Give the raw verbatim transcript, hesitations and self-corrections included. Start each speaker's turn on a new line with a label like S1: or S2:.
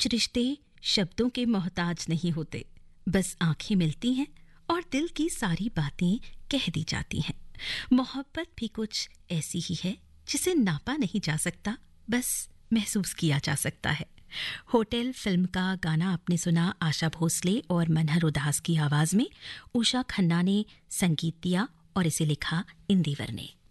S1: कुछ रिश्ते शब्दों के मोहताज नहीं होते, बस आंखें मिलती हैं और दिल की सारी बातें कह दी जाती हैं। मोहब्बत भी कुछ ऐसी ही है जिसे नापा नहीं जा सकता, बस महसूस किया जा सकता है। होटल फिल्म का गाना आपने सुना आशा भोसले और मनहर उदास की आवाज में। उषा खन्ना ने संगीत दिया और इसे लिखा इंदिवर ने।